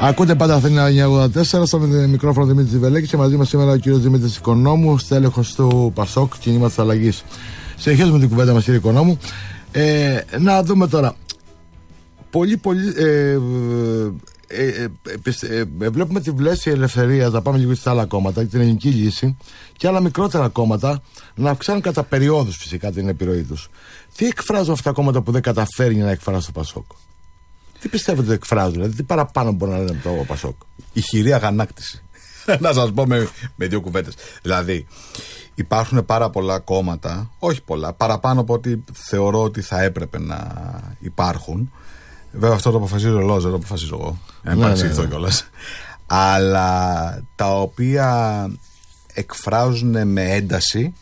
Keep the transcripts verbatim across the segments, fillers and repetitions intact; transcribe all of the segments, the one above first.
Ακούτε πάντα Αθήνα εννιακόσια ογδόντα τέσσερα, στο μικρόφωνο Δημήτρη Τζιβελέκη και μαζί μας σήμερα ο κύριος Δημήτρης Οικονόμου, στέλεχος του Πασόκ, κίνημα της αλλαγής. Συνεχίζουμε την κουβέντα μας, κύριε Οικονόμου. Ε, να δούμε τώρα. Πολύ, πολύ. Ε, ε, ε, ε, ε, βλέπουμε τη βλέψη ελευθερία να πάμε λίγο στα άλλα κόμματα, την ελληνική λύση, και άλλα μικρότερα κόμματα να αυξάνουν κατά περιόδους φυσικά την επιρροή τους. Τι εκφράζουν αυτά τα κόμματα που δεν καταφέρει να εκφράσει το Πασόκ? Τι πιστεύετε ότι εκφράζουν, δηλαδή τι παραπάνω μπορεί να λένε το Πασόκ? Η χειρή αγανάκτηση. Να σας πω με, με δύο κουβέντες. Δηλαδή, υπάρχουν πάρα πολλά κόμματα, όχι πολλά, παραπάνω από ό,τι θεωρώ ότι θα έπρεπε να υπάρχουν. Βέβαια, αυτό το αποφασίζει ο Λόζερ, το αποφασίζω εγώ. Να παρεξηγηθώ κιόλας. Αλλά τα οποία εκφράζουν με ένταση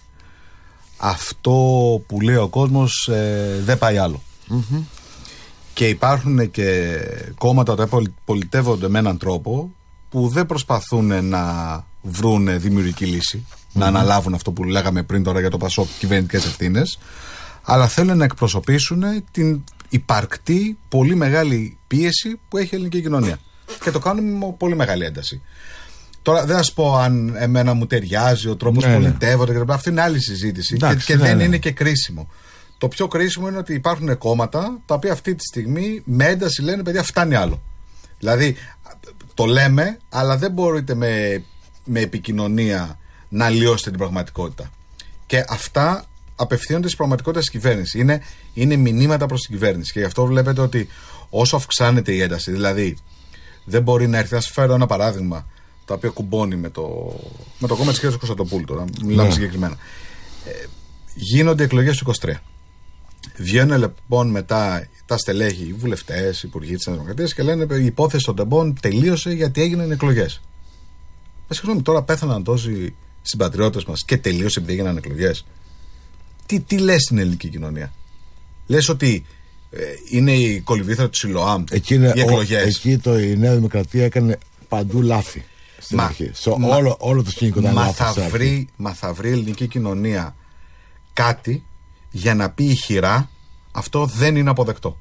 αυτό που λέει ο κόσμος, ε, δεν πάει άλλο. Mm-hmm. Και υπάρχουν και κόμματα τα οποία πολιτεύονται με έναν τρόπο που δεν προσπαθούν να βρουν δημιουργική λύση, mm-hmm. να αναλάβουν αυτό που λέγαμε πριν τώρα για το Πασόκ, κυβερνητικές ευθύνες, αλλά θέλουν να εκπροσωπήσουν την υπαρκτή πολύ μεγάλη πίεση που έχει η ελληνική κοινωνία. Και το κάνουν με πολύ μεγάλη ένταση. Τώρα δεν θα σας πω αν εμένα μου ταιριάζει ο τρόπος που πολιτεύονται, ναι. Αυτή είναι άλλη συζήτηση. Εντάξει, και, και ναι, δεν ναι. είναι και κρίσιμο. Το πιο κρίσιμο είναι ότι υπάρχουν κόμματα τα οποία αυτή τη στιγμή με ένταση λένε παιδιά φτάνει άλλο. Δηλαδή το λέμε, αλλά δεν μπορείτε με, με επικοινωνία να λιώσετε την πραγματικότητα. Και αυτά απευθύνονται στην πραγματικότητα της κυβέρνησης. Είναι, είναι μηνύματα προς την κυβέρνηση. Και γι' αυτό βλέπετε ότι όσο αυξάνεται η ένταση, δηλαδή δεν μπορεί να έρθει. Να σας φέρω ένα παράδειγμα το οποίο κουμπώνει με το, με το κόμμα της κ. Κωνσταντοπούλου. Τώρα μιλάμε yeah. συγκεκριμένα. Ε, γίνονται εκλογές του είκοσι τρία. Βγαίνουν λοιπόν μετά τα στελέχη, οι βουλευτές, οι υπουργοί της Δημοκρατίας και λένε η υπόθεση των τεμπών τελείωσε γιατί έγιναν εκλογές. Ε, συγγνώμη, τώρα πέθαναν τόσοι συμπατριώτες μας και τελείωσε επειδή έγιναν εκλογές. Τι, τι λες στην ελληνική κοινωνία? Λες ότι ε, είναι η κολυβήθρα του Σιλοάμ, οι εκλογές? Εκεί το, η Νέα Δημοκρατία έκανε παντού λάθη στην μα, αρχή. So, μα, όλο, όλο το σκηνικό ήταν μα λάθος. Θα βρει, μα θα βρει η ελληνική κοινωνία κάτι για να πει ηχηρά αυτό δεν είναι αποδεκτό.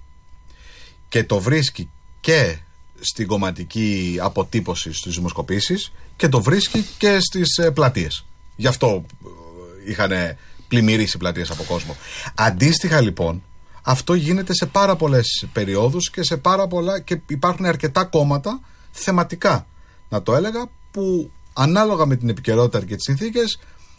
Και το βρίσκει και στην κομματική αποτύπωση στις δημοσκοπήσεις και το βρίσκει και στις ε, πλατείες. Γι' αυτό ε, είχαν πλημμυρίσει πλατείες από κόσμο. Αντίστοιχα λοιπόν, αυτό γίνεται σε πάρα πολλές περιόδους και σε πάρα πολλά, και υπάρχουν αρκετά κόμματα θεματικά, να το έλεγα, που ανάλογα με την επικαιρότητα και τις συνθήκες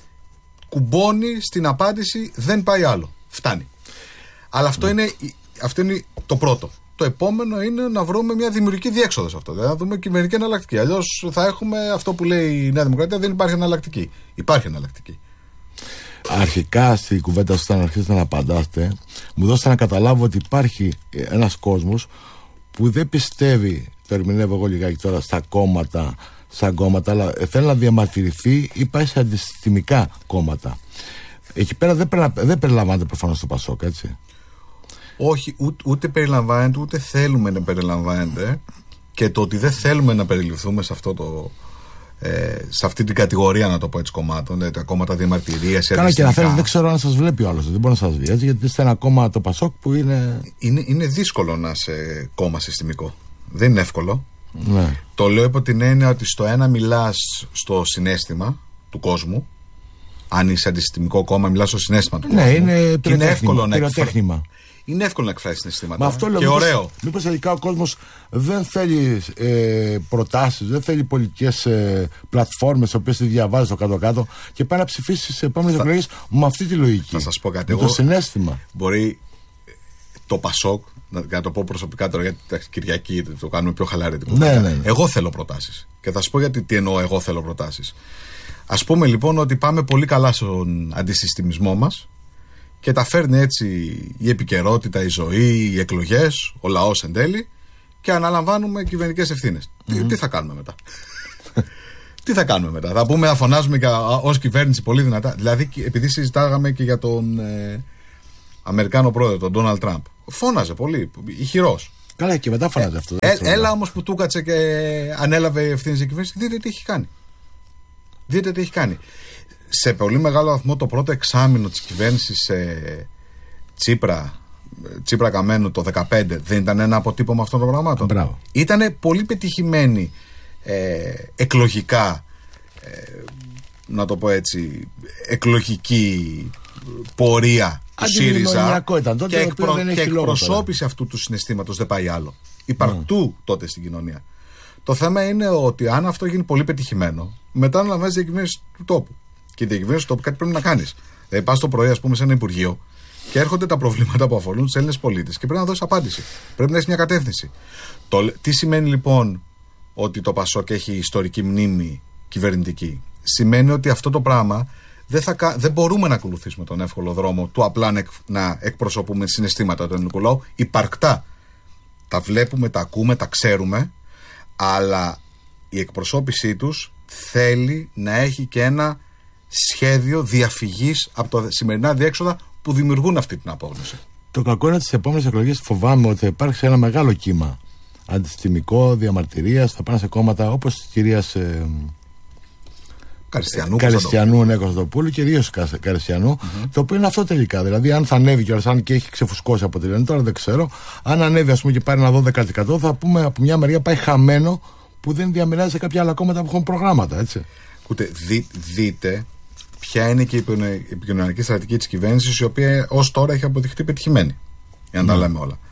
κουμπώνει στην απάντηση δεν πάει άλλο. Φτάνει. Αλλά αυτό, mm. είναι, αυτό είναι το πρώτο. Το επόμενο είναι να βρούμε μια δημιουργική διέξοδο σε αυτό. Δηλαδή να δούμε κυβερνητική εναλλακτική. Αλλιώς θα έχουμε αυτό που λέει η Νέα Δημοκρατία, δεν υπάρχει εναλλακτική. Υπάρχει εναλλακτική. Αρχικά στην κουβέντα σας, όταν αρχίσετε να απαντάτε, μου δώσατε να καταλάβω ότι υπάρχει ένας κόσμος που δεν πιστεύει, το ερμηνεύω εγώ λιγάκι τώρα, στα κόμματα, σαν κόμματα, αλλά θέλει να διαμαρτυρηθεί ή πάει σε αντισυστημικά κόμματα. Εκεί πέρα δεν, περιλα... δεν περιλαμβάνεται προφανώς το Πασόκ, έτσι? Όχι, ούτε, ούτε περιλαμβάνεται, ούτε θέλουμε να περιλαμβάνεται, και το ότι δεν θέλουμε να περιληφθούμε σε αυτό το... Ε, σε αυτή την κατηγορία, να το πω έτσι, κομμάτων, δηλαδή τα κόμματα διαμαρτυρίας. Κάνα και να θέλετε, δεν ξέρω αν σας βλέπει ο άλλος, δεν μπορεί να σας δει, έτσι, γιατί είστε ένα κόμμα, το Πασόκ, που είναι... είναι. Είναι δύσκολο να είσαι κόμμα συστημικό. Δεν είναι εύκολο. Ναι. Το λέω υπό την έννοια ότι στο ένα μιλάς στο συναίσθημα του κόσμου. Αν είσαι αντισυστημικό κόμμα, μιλάς στο συναίσθημα του ναι, κόσμου. Είναι και είναι εύκολο να εκφράσει. Είναι εύκολο να εκφράσει συναισθήματα. Μα αυτό λέω, και μήπως, ωραίο. Μήπως τελικά ο κόσμος δεν θέλει ε, προτάσεις, δεν θέλει πολιτικές ε, πλατφόρμες, τις οποίες τη διαβάζει στο κάτω-κάτω και πάει να ψηφίσει στις επόμενες θα... εκλογές με αυτή τη λογική. Θα σας πω κάτι. Με εγώ, το συναίσθημα. Μπορεί το Πασόκ, να, να το πω προσωπικά τώρα, γιατί τα Κυριακή το κάνουμε πιο χαλάρη την ναι, ναι, ναι. Εγώ θέλω προτάσεις. Και θα σας πω γιατί τι εννοώ εγώ θέλω προτάσεις. Ας πούμε λοιπόν ότι πάμε πολύ καλά στον αντισυστημισμό μας και τα φέρνει έτσι η επικαιρότητα, η ζωή, οι εκλογές, ο λαός εν τέλει, και αναλαμβάνουμε κυβερνητικές ευθύνες. Mm-hmm. Τι, τι θα κάνουμε μετά? Τι θα κάνουμε μετά? Θα πούμε, θα φωνάζουμε και ως κυβέρνηση πολύ δυνατά. Δηλαδή, επειδή συζητάγαμε και για τον ε, Αμερικάνο πρόεδρο, τον Ντόναλντ Τραμπ. Φώναζε πολύ, ηχηρός. Καλά, και μετά φώναζε ε, αυτό. Ε, έλα όμως που του κάτσε και ανέλαβε ευθύνες η κυβέρνηση. Δείτε τι έχει κάνει. Δείτε τι έχει κάνει. Σε πολύ μεγάλο βαθμό το πρώτο εξάμηνο της κυβέρνησης ε, Τσίπρα, Τσίπρα Καμένου το δεκαπέντε δεν ήταν ένα αποτύπωμα αυτών των πραγμάτων? Ήταν πολύ πετυχημένη ε, εκλογικά, ε, να το πω έτσι, εκλογική πορεία του ΣΥΡΙΖΑ τότε, και, εκπρο, και εκπροσώπηση αυτού του συναισθήματος, δεν πάει άλλο. Υπαρκτού mm. τότε στην κοινωνία. Το θέμα είναι ότι αν αυτό γίνει πολύ πετυχημένο, μετά αναλαμβάνει διακυβέρνηση του τόπου. Και η διακυβέρνηση του τόπου κάτι πρέπει να κάνει. Δηλαδή, πα το πρωί, α πούμε, σε ένα υπουργείο και έρχονται τα προβλήματα που αφορούν του Έλληνες πολίτες και πρέπει να δώσει απάντηση. Πρέπει να έχει μια κατεύθυνση. Το, τι σημαίνει λοιπόν ότι το Πασόκ έχει ιστορική μνήμη κυβερνητική? Σημαίνει ότι αυτό το πράγμα δεν, θα, δεν μπορούμε να ακολουθήσουμε τον εύκολο δρόμο του απλά να, εκ, να εκπροσωπούμε συναισθήματα του ελληνικού λαού. Υπαρκτά. Τα βλέπουμε, τα ακούμε, τα ξέρουμε, αλλά η εκπροσώπησή τους θέλει να έχει και ένα σχέδιο διαφυγής από τα σημερινά διέξοδα που δημιουργούν αυτή την απόγνωση. Το κακό είναι ότι στις επόμενες εκλογές φοβάμαι ότι θα υπάρξει ένα μεγάλο κύμα αντισυστημικό, διαμαρτυρίας, θα πάνε σε κόμματα όπως της κυρίας ε, Καριστιανού, Καριστιανού ναι, Κωνσταντοπούλου, κυρίως Καριστιανού, mm-hmm. το οποίο είναι αυτό τελικά. Δηλαδή, αν θα ανέβει κιόλας, αν και έχει ξεφουσκώσει από τη λένε, τώρα δεν ξέρω, αν ανέβει ας πούμε και πάρει ένα δώδεκα τοις εκατό, θα πούμε από μια μεριά πάει χαμένο που δεν διαμοιράζει σε κάποια άλλα κόμματα που έχουν προγράμματα, έτσι. Ούτε δει, δείτε ποια είναι και η επικοινωνιακή στρατηγική της κυβέρνησης, η οποία ως τώρα έχει αποδειχτεί πετυχημένη. Για να mm. τα λέμε όλα.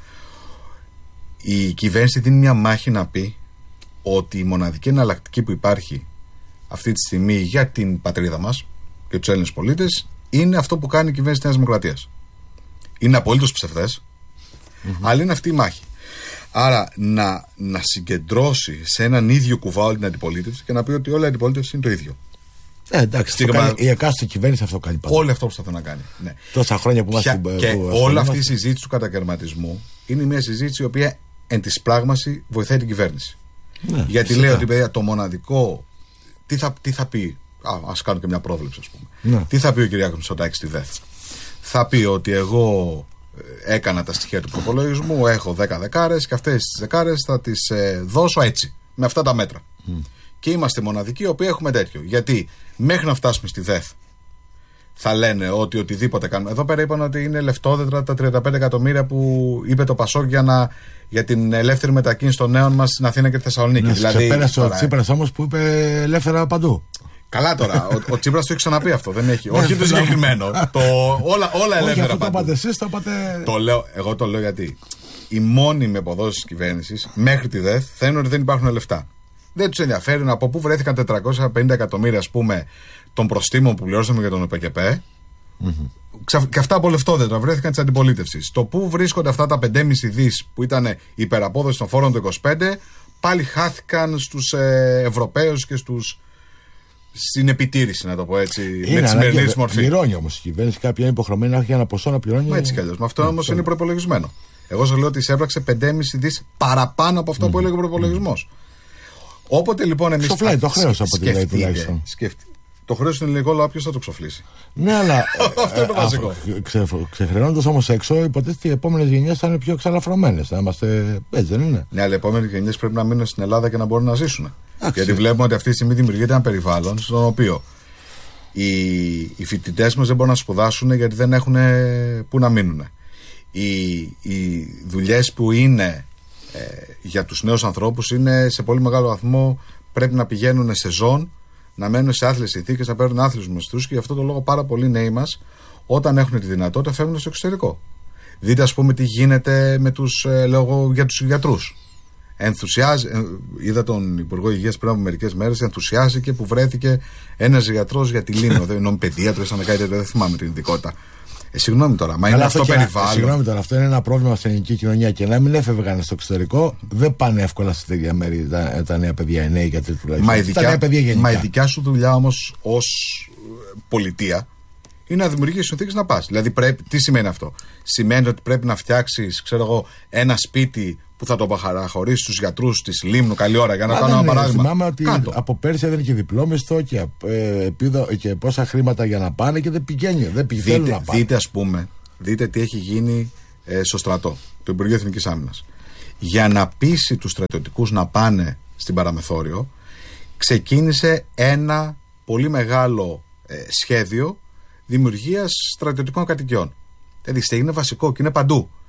Η κυβέρνηση δίνει μια μάχη να πει ότι η μοναδική εναλλακτική που υπάρχει αυτή τη στιγμή για την πατρίδα μας και τους Έλληνες πολίτες είναι αυτό που κάνει η κυβέρνηση της Νέας Δημοκρατίας. Είναι απολύτως ψευδές, mm-hmm. αλλά είναι αυτή η μάχη. Άρα να, να συγκεντρώσει σε έναν ίδιο κουβά όλη την αντιπολίτευση και να πει ότι όλη η αντιπολίτευση είναι το ίδιο. Ε, εντάξει, Στιγμα... κάνει, η εκάστοτε κυβέρνηση αυτό κάνει πάντα. Όλο αυτό που προσπαθεί να κάνει. Ναι. Τόσα χρόνια που είμαστε. Και που όλη αυτή η συζήτηση του κατακαιρματισμού είναι μια συζήτηση η οποία εν της πράγμαση βοηθάει την κυβέρνηση. Ναι, γιατί φυσικά. Λέει ότι παιδιά, το μοναδικό. Τι θα, τι θα πει. Α, ας κάνω και μια πρόβλεψη, ας πούμε. Ναι. Τι θα πει ο Κυριάκος Μητσοτάκης στη ΔΕΘ? Θα πει ότι εγώ έκανα τα στοιχεία του προπολογισμού, έχω δέκα δεκάρες και αυτές τις δεκάρες θα τις ε, δώσω έτσι, με αυτά τα μέτρα. Mm. Και είμαστε μοναδικοί οι οποίοι έχουμε τέτοιο. Γιατί μέχρι να φτάσουμε στη ΔΕΘ θα λένε ότι οτιδήποτε κάνουμε. Εδώ πέρα είπαν ότι είναι λεφτόδετρα τα τριάντα πέντε εκατομμύρια που είπε το Πασόκ για, να, για την ελεύθερη μετακίνηση των νέων μας στην Αθήνα και τη Θεσσαλονίκη. Ναι, δηλαδή, ξεπέρασε ο Τσίπρας όμως που είπε ελεύθερα παντού. Καλά τώρα, ο, ο Τσίπρας το έχει ξαναπεί αυτό, δεν έχει. Όχι το συγκεκριμένο. το, όλα, όλα ελεύθερα αυτό παντού. Το είπατε εσείς, το είπατε. Το λέω, εγώ το λέω γιατί οι μόνιμοι αποδόσεις της κυβέρνησης μέχρι τη ΔΕΘ θα είναι ότι δεν υπάρχουν λεφτά. Δεν τους ενδιαφέρει από πού βρέθηκαν τετρακόσια πενήντα εκατομμύρια, ας πούμε, των προστίμων που πληρώσαμε για τον ΕΠΕΚΕΠΕ. Mm-hmm. Και αυτά από λεφτόδετρα βρέθηκαν της αντιπολίτευσης. Το πού βρίσκονται αυτά τα πέντε κόμμα πέντε δις που ήταν υπεραπόδοση των φόρων του είκοσι πέντε, πάλι χάθηκαν στους ε, Ευρωπαίους και στους. Στην επιτήρηση, να το πω έτσι, είναι με τη σημερινή της μορφή. Πληρώνει όμως η κυβέρνηση, κάποια είναι υποχρεωμένη να έχει ένα ποσό να πληρώνει. Μα έτσι κι αλλιώς. Με αυτό όμως είναι προπολογισμένο. Εγώ σας λέω ότι εισέπραξε πέντε κόμμα πέντε δις παραπάνω από αυτό mm. που έλεγε ο προπολογισμός. Mm. Όποτε λοιπόν εμείς. Ξοφλάει το χρέος από τη λέει τουλάχιστον. Το χρέος του ελληνικού λαού ποιος θα το ξοφλήσει? Ναι, αλλά. Αυτό είναι το βασικό. Ξεχρεώνοντας όμως έξω, υποτίθεται οι επόμενες γενιές θα είναι πιο εξαλαφρωμένες. Να είμαστε. Έτσι δεν είναι? Ναι, αλλά οι επόμενες γενιές πρέπει να μείνουν στην Ελλάδα και να μπορούν να ζήσουν. Άξι. Γιατί βλέπουμε ότι αυτή τη στιγμή δημιουργείται ένα περιβάλλον στον οποίο οι, οι φοιτητές μας δεν μπορούν να σπουδάσουν γιατί δεν έχουν πού να μείνουν. Οι, οι δουλειές που είναι ε, για τους νέους ανθρώπους είναι σε πολύ μεγάλο βαθμό πρέπει να πηγαίνουν σε ζών, να μένουν σε άθλιες συνθήκες, να παίρνουν άθλιους μισθούς και γι' αυτό το λόγο πάρα πολλοί νέοι μας όταν έχουν τη δυνατότητα φεύγουν στο εξωτερικό. Δείτε ας πούμε τι γίνεται με τους, ε, λέω, για τους γιατρούς. Ενθουσιάζει, είδα τον Υπουργό Υγείας πριν από μερικές μέρες, ενθουσιάστηκε που βρέθηκε ένας γιατρός για τη Λίμνο. Δεν είναι παιδίατρο, σαν κάτι δεν θυμάμαι την ειδικότητα. Ε, συγγνώμη τώρα, μα είναι αυτό περιβάλλον. Συγγνώμη τώρα, αυτό είναι ένα πρόβλημα στην ελληνική κοινωνία και να μην έφευγαν στο εξωτερικό, δεν πάνε εύκολα σε τέτοια μέρη τα, τα νέα παιδιά, οι νέοι γιατροί τουλάχιστον. Μα η δικιά, μα η δικιά σου δουλειά όμως ως πολιτεία είναι να δημιουργήσει συνθήκες να πας. Δηλαδή, πρέπει, τι σημαίνει αυτό? Σημαίνει ότι πρέπει να φτιάξεις, ξέρω εγώ, ένα σπίτι που θα το παραχωρήσει στους γιατρούς της Λίμνου. Καλή ώρα, για να κάνω ένα παράδειγμα. Θυμάμαι ότι Κάντο. από πέρσι έδινε και διπλόμιστο και, ε, και πόσα χρήματα για να πάνε και δεν πηγαίνει. Δεν πηγαίνουν δείτε, να πάνε. Δείτε, ας πούμε, δείτε τι έχει γίνει ε, στο στρατό, το Υπουργείο Εθνικής Άμυνας. Για να πείσει τους στρατιωτικούς να πάνε στην Παραμεθόριο, ξεκίνησε ένα πολύ μεγάλο ε, σχέδιο δημιουργίας στρατιωτικών κατοικιών. Δηλαδή, είναι βασικό και είναι παντού.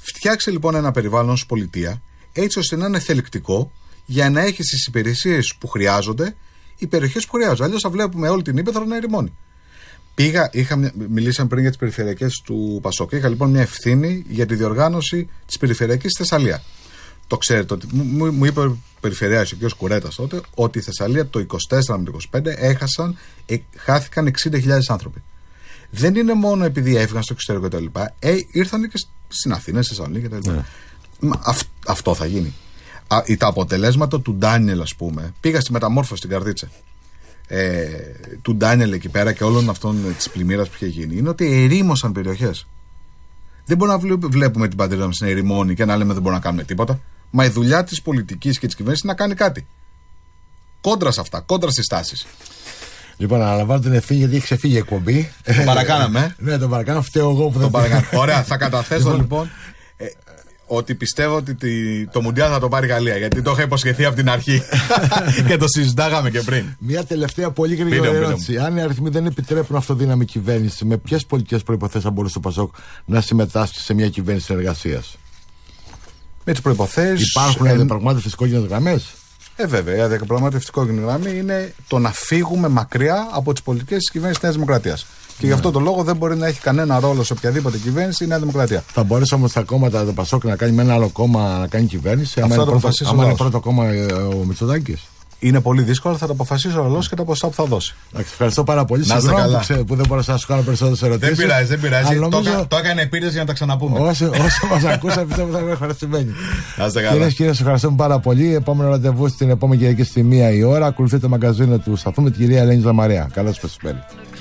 Φτιάξε λοιπόν ένα περιβάλλον ως πολιτεία, έτσι ώστε να είναι θελκτικό για να έχει τις υπηρεσίες που χρειάζονται, οι περιοχές που χρειάζονται. Αλλιώς θα βλέπουμε όλη την ύπαιθρο να ερημώνει. Πήγα, είχα, μιλήσαμε πριν για τις περιφερειακές του Πασόκ. Είχα λοιπόν μια ευθύνη για τη διοργάνωση της περιφερειακής στη Θεσσαλία. Το ξέρετε, ότι, μου, μου είπε ο Περιφερειάρχης, ο κ. Κουρέτας τότε, ότι η Θεσσαλία το είκοσι τέσσερα με το είκοσι πέντε έχασαν, ε, χάθηκαν εξήντα χιλιάδες άνθρωποι. Δεν είναι μόνο επειδή έφυγαν στο εξωτερικό κτλ. Ε, ήρθαν και στην Αθήνα, στη Θεσσαλονίκη κτλ. Yeah. Αυ, αυτό θα γίνει. Α, τα αποτελέσματα του Ντάνιελ, ας πούμε, πήγα στη μεταμόρφωση στην Καρδίτσα. Ε, του Ντάνιελ εκεί πέρα και όλων αυτών της πλημμύρας που είχε γίνει, είναι ότι ερήμωσαν περιοχές. Δεν μπορούμε να βλέπουμε την πατρίδα μας να ερημώνει και να λέμε δεν μπορούμε να κάνουμε τίποτα. Μα η δουλειά της πολιτικής και της κυβέρνησης είναι να κάνει κάτι. Κόντρα σε αυτά, κόντρα στις τάσεις. Λοιπόν, αναλαμβάνω την ευθύνη γιατί έχει ξεφύγει η εκπομπή. Το παρακάναμε. Ναι, το παρακάναμε. Φταίω εγώ που δεν το παρακάναμε. Ωραία, θα καταθέσω λοιπόν ε, ότι πιστεύω ότι τη, το Μουντιάλ θα το πάρει η Γαλλία. Γιατί το είχα υποσχεθεί από την αρχή και το συζητάγαμε και πριν. Μια τελευταία πολύ γρήγορη ερώτηση. Αν οι αριθμοί δεν επιτρέπουν αυτοδύναμη κυβέρνηση, με ποιες πολιτικές προϋποθέσεις θα μπορούσε το Πασόκ να συμμετάσχει σε μια κυβέρνηση συνεργασίας? Με τις προϋποθέσεις. Υπάρχουν εν... διαπραγμάτευτες κόκκινες γραμμές. Ε, βέβαια. Η διαπραγμάτευση κόκκινη γραμμή είναι το να φύγουμε μακριά από τις πολιτικές της κυβέρνησης της Νέας Δημοκρατίας. Και ναι. Γι' αυτό το λόγο δεν μπορεί να έχει κανένα ρόλο σε οποιαδήποτε κυβέρνηση η Νέα Δημοκρατία. Θα μπορέσει όμως τα κόμματα, το Πασόκ, να κάνει με ένα άλλο κόμμα να κάνει κυβέρνηση? Αυτό άμα το αποφασίσει είναι πρώτο, πρώτο κόμμα ο Μητσοτάκης. Είναι πολύ δύσκολο, θα το αποφασίσει ο λαός και τα ποσά που θα δώσει. Ευχαριστώ πάρα πολύ. Συγγνώμη που, ξέ, που δεν μπορούσα να σου κάνω περισσότερες ερωτήσεις. Δεν πειράζει, δεν πειράζει. Νομίζω... Το έκανε επίτηδες για να τα ξαναπούμε. Όσο, όσο μας ακούσα, πιστεύω θα είμαι ευχαριστημένοι. Κυρίες και κύριοι, σας ευχαριστούμε πάρα πολύ. Επόμενο ραντεβού στην επόμενη Κυριακή στη μία η ώρα. Ακολουθεί το μαγκαζίνο του σταθμού με την κυρία Ελένη Ζαμαρέα. Καλό σας μεσημέρι.